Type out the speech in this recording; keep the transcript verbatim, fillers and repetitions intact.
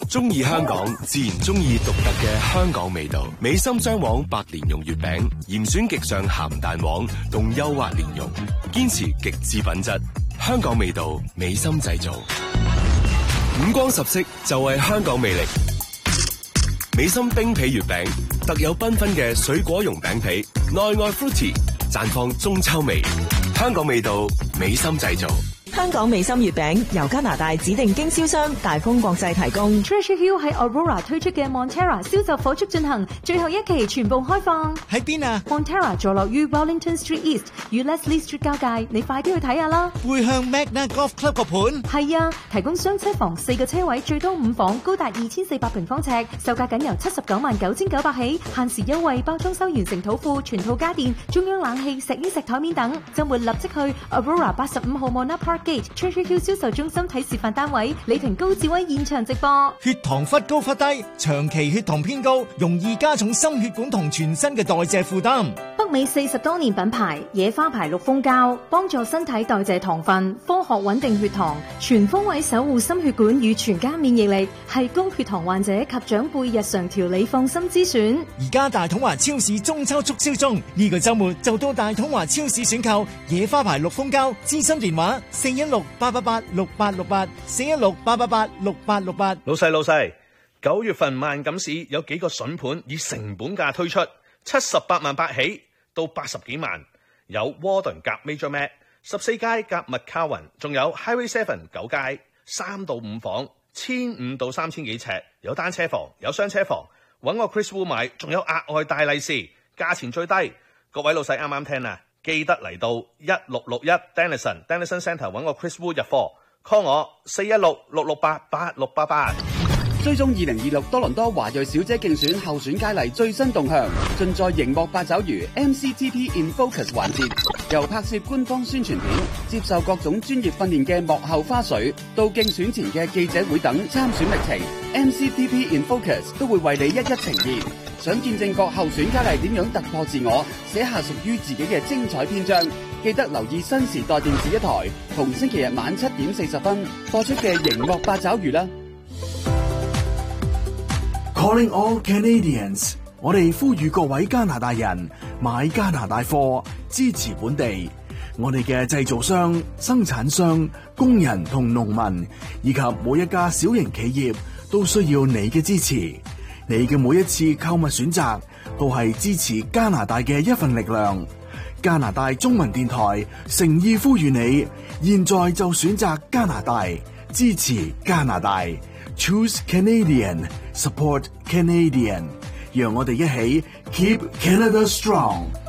中意香港，自然中意獨特嘅香港味道。美心雙黃白蓮蓉月餅，嚴選極上鹹蛋黃同幼滑蓮蓉，堅持極致品質。香港味道，美心製造。五光十色就係香港魅力。美心冰皮月餅，特有繽紛嘅水果蓉餅皮，內外 fruity， 綻放中秋味。香港味道，美心製造。 香港美心月餅由加拿大指定經銷商大豐國際提供。 Treasure Hill 喺 Aurora 推出嘅 Montera 銷售火速進行，最後一期全部開放。 喺邊啊 ？Montera 坐落於 Wellington Street East 與 Leslie Street 交界，你快啲去睇下啦。 背向 Magna Golf Club 個盤。 係啊，提供雙車房，四個車位，最多五房，高達二千四百平方尺，售價僅由七十九萬九千九百起，限時優惠，包裝修完成土庫，全套家電、中央冷氣、石英石台面等。週末立即去 Aurora 八十五號 Mona Park Treasure Hill 銷售中心睇示範單位，李婷高志威現場直播。 血糖忽高忽低，長期血糖偏高，容易加重心血管同全身嘅代謝負擔。 北美四十多年品牌野花牌綠蜂膠，幫助身體代謝糖分，科學穩定血糖，全方位守護心血管與全家免疫力，係高血糖患者及長輩日常調理放心之選。 而家大統華超市中秋促銷中，呢、這個週末就到大統華超市選購野花牌綠蜂膠，諮詢電話四一六八八八六八六八四一六八八八六八六八。 老細老細，九月份萬錦市有幾個筍盤以成本價推出，七十八萬八起到八十幾萬，有 Warden 夾 Major Mac 十四街夾 McCowan， 仲有 Highway Seven 九街三到五房，千五到三千幾尺，有單車房有雙車房，揾我 Chris Wu 買，仲有額外大利是，價錢最低。各位老細啱啱聽啊！記得嚟到一六六一 Denison Denison Centre 揾我 Chris Wu 入貨 ，call 我四一六六六八八六八八。 追蹤二零二六多倫多華裔小姐競選候選佳麗最新動向，盡在熒幕八爪魚 M C T P in Focus 環節，由拍攝官方宣傳片、接受各種專業訓練嘅幕後花絮，到競選前嘅記者會等參選歷程 ，M C T P in Focus 都會為你一一呈現。想見證各候選佳麗點樣突破自我，寫下屬於自己嘅精彩篇章，記得留意新時代電視一台，同星期日晚七點四十分播出嘅熒幕八爪魚啦。 Calling all Canadians， 我哋呼籲各位加拿大人買加拿大貨，支持本地。我哋嘅製造商、生產商、工人同農民，以及每一家小型企業，都需要你嘅支持。你嘅每一次購物選擇，都係支持加拿大嘅一份力量。加拿大中文電台誠意呼籲你，現在就選擇加拿大，支持加拿大。Choose Canadian, support Canadian， 讓我哋一起 Keep Canada Strong。